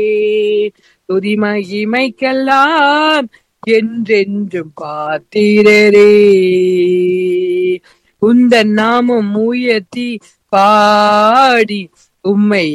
துதி மகிமைக்கெல்லாம் என்றென்றும் பாத்திரரே. உந்தன் நாமம் உயர்த்தி பாடி உம்மை